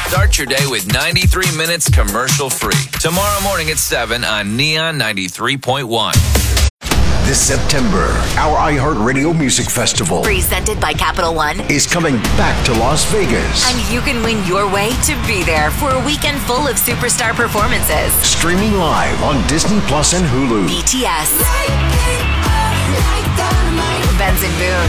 Start your day with 93 minutes commercial free. Tomorrow morning at 7 on Neon 93.1. This September, our iHeartRadio Music Festival, presented by Capital One, is coming back to Las Vegas. And you can win your way to be there for a weekend full of superstar performances. Streaming live on Disney Plus and Hulu. BTS, Benson Boone,